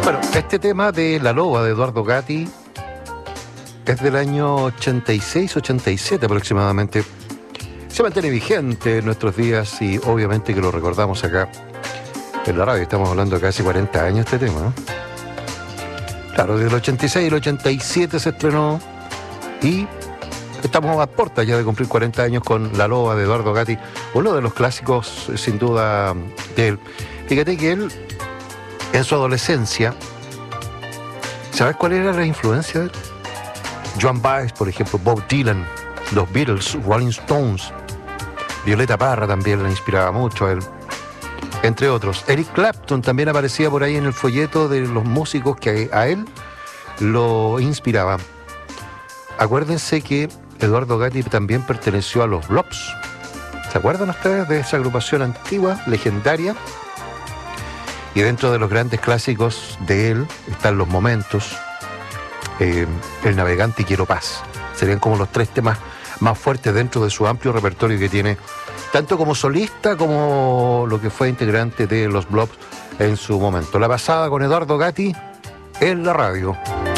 Bueno, este tema de La Loba de Eduardo Gatti es del año 86-87 aproximadamente. Se mantiene vigente en nuestros días y obviamente que lo recordamos acá en la radio. Estamos hablando de casi 40 años este tema, ¿no? Claro, desde el 86 y el 87 se estrenó y estamos a puertas ya de cumplir 40 años con La Loba de Eduardo Gatti, uno de los clásicos sin duda de él. Fíjate que él, en su adolescencia, ¿sabes cuál era la influencia de él? Joan Baez, por ejemplo, Bob Dylan, los Beatles, Rolling Stones, Violeta Parra también le inspiraba mucho a él, entre otros. Eric Clapton también aparecía por ahí en el folleto de los músicos que a él lo inspiraban. Acuérdense que Eduardo Gatti también perteneció a los Blobs. ¿Se acuerdan ustedes de esa agrupación antigua, legendaria? Y dentro de los grandes clásicos de él están Los Momentos, El Navegante y Quiero Paz. Serían como los tres temas más fuertes dentro de su amplio repertorio que tiene, tanto como solista como lo que fue integrante de los Blobs en su momento. La pasada con Eduardo Gatti en la radio.